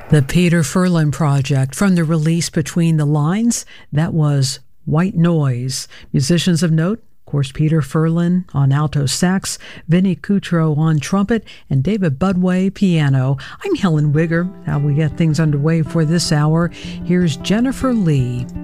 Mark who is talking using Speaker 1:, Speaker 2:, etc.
Speaker 1: The Peter Furlan Project, from the release Between the Lines, that was White Noise. Musicians of note, of course, Peter Furlan on alto sax, Vinnie Cutro on trumpet, and David Budway piano. I'm Helen Wigger. How we get things underway for this hour, here's Jennifer Lee.